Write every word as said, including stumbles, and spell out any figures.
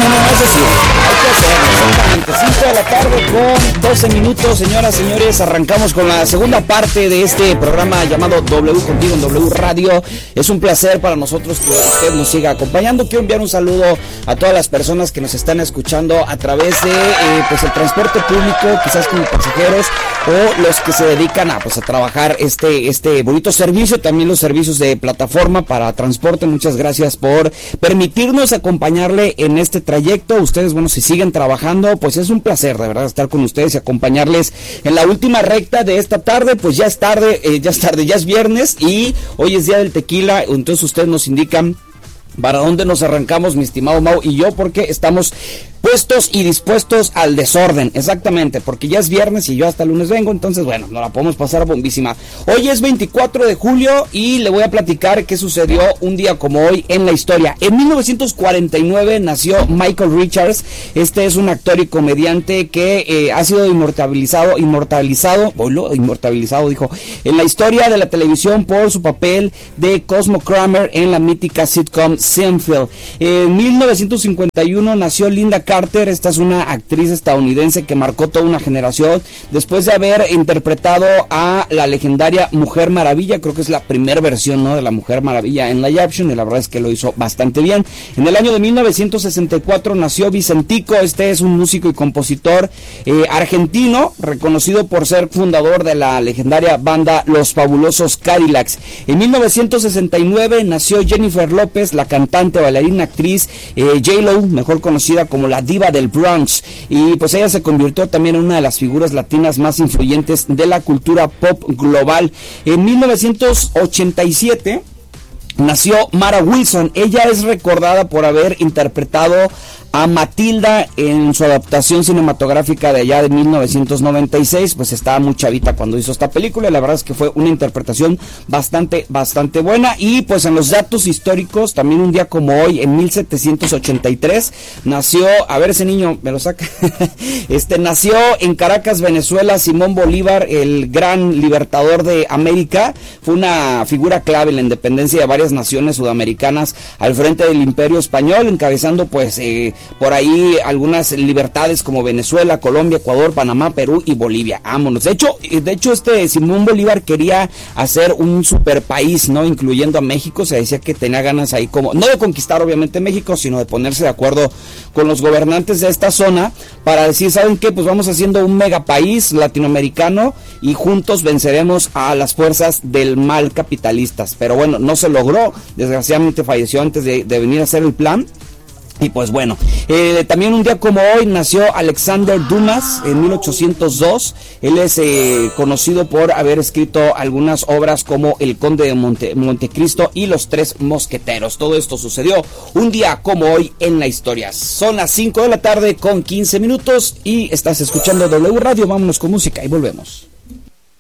no, no, eso sí, hay que hacerlo, exactamente. cinco de la tarde con doce minutos, señoras, señores. Arrancamos con la segunda parte de este programa llamado W Contigo en W Radio. Es un placer para nosotros que usted nos siga acompañando. Quiero enviar un saludo a todas las personas que nos están escuchando a través de eh, pues el transporte público, quizás como pasajeros, o los que se dedican a pues a trabajar este este bonito servicio, también los servicios de plataforma para transporte. Muchas gracias por permitirnos acompañarle en este trayecto. Ustedes, bueno, si siguen trabajando, pues es un placer de verdad estar con ustedes y acompañarles en la última recta de esta tarde. Pues ya es tarde, eh, ya es tarde, ya es viernes y hoy es día del tequila. Entonces ustedes nos indican para dónde nos arrancamos, mi estimado Mau y yo, porque estamos puestos y dispuestos al desorden, exactamente, porque ya es viernes y yo hasta el lunes vengo, entonces bueno, nos la podemos pasar bombísima. Hoy es veinticuatro de julio y le voy a platicar qué sucedió un día como hoy en la historia. En mil novecientos cuarenta y nueve nació Michael Richards. Este es un actor y comediante que eh, ha sido inmortalizado, inmortalizado, boludo, inmortalizado, dijo, en la historia de la televisión por su papel de Cosmo Kramer en la mítica sitcom Seinfeld. En mil novecientos cincuenta y uno nació Linda Carter. Esta es una actriz estadounidense que marcó toda una generación después de haber interpretado a la legendaria Mujer Maravilla. Creo que es la primera versión, ¿no?, de la Mujer Maravilla en live action, y la verdad es que lo hizo bastante bien. En el año de mil novecientos sesenta y cuatro nació Vicentico. Este es un músico y compositor eh, argentino, reconocido por ser fundador de la legendaria banda Los Fabulosos Cadillacs. En mil novecientos sesenta y nueve nació Jennifer López, la cantante, bailarina, actriz, eh, J-Lo, mejor conocida como la diva del Bronx, y pues ella se convirtió también en una de las figuras latinas más influyentes de la cultura pop global. En mil novecientos ochenta y siete nació Mara Wilson. Ella es recordada por haber interpretado a Matilda en su adaptación cinematográfica de allá de mil novecientos noventa y seis, pues estaba muy chavita cuando hizo esta película, y la verdad es que fue una interpretación bastante, bastante buena. Y pues en los datos históricos, también un día como hoy, en mil setecientos ochenta y tres, nació, a ver ese niño, me lo saca, este, nació en Caracas, Venezuela, Simón Bolívar, el gran libertador de América. Fue una figura clave en la independencia de varias naciones sudamericanas al frente del Imperio Español, encabezando pues eh, por ahí algunas libertades como Venezuela, Colombia, Ecuador, Panamá, Perú y Bolivia. Vámonos. De hecho, de hecho este Simón Bolívar quería hacer un super país, ¿no?, incluyendo a México. Se decía que tenía ganas ahí como, no de conquistar obviamente México, sino de ponerse de acuerdo con los gobernantes de esta zona para decir, ¿saben qué? Pues vamos haciendo un mega país latinoamericano y juntos venceremos a las fuerzas del mal capitalistas. Pero bueno, no se logró. Desgraciadamente falleció antes de, de venir a hacer el plan. Y pues bueno, eh, también un día como hoy nació Alexander Dumas en mil ochocientos dos. Él es eh, conocido por haber escrito algunas obras como El Conde de Monte, Montecristo y Los Tres Mosqueteros. Todo esto sucedió un día como hoy en la historia. Son las cinco de la tarde con quince minutos y estás escuchando W Radio. Vámonos con música y volvemos.